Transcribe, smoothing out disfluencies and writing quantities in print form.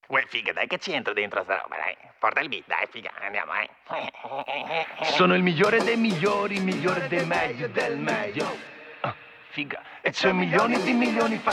Uè, figa, dai che ci entro dentro sta roba, dai. Porta il beat, dai, figa, andiamo, dai. Sono il migliore dei migliori, il migliore dei meglio del meglio. Figa, e c'è milioni di milioni